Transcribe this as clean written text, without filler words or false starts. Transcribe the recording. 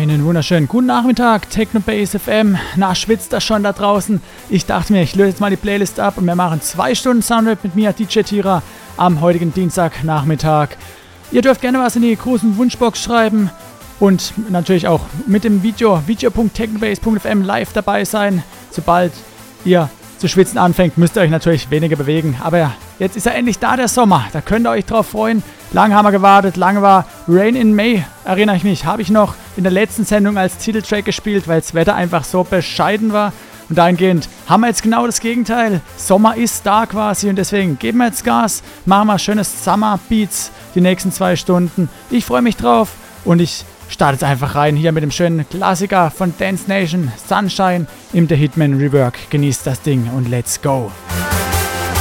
Einen wunderschönen guten Nachmittag, Technobase FM. Na, schwitzt das schon da draußen? Ich dachte mir, ich löse jetzt mal die Playlist ab und wir machen 2 Stunden Soundrap mit mir, DJ Tira, am heutigen Dienstagnachmittag. Ihr dürft gerne was in die großen Wunschbox schreiben und natürlich auch mit dem video.technobase.fm live dabei sein. Sobald ihr zu schwitzen anfängt, müsst ihr euch natürlich weniger bewegen. Aber jetzt ist ja endlich da, der Sommer. Da könnt ihr euch drauf freuen. Lange haben wir gewartet. Lange war Rain in May, erinnere ich mich. Habe ich noch in der letzten Sendung als Titeltrack gespielt, weil das Wetter einfach so bescheiden war. Und dahingehend haben wir jetzt genau das Gegenteil. Sommer ist da quasi und deswegen geben wir jetzt Gas. Machen wir schönes Summer Beats die nächsten 2 Stunden. Ich freue mich drauf und ich starte jetzt einfach rein hier mit dem schönen Klassiker von Dance Nation, Sunshine im The Hitman Rework. Genießt das Ding und let's go.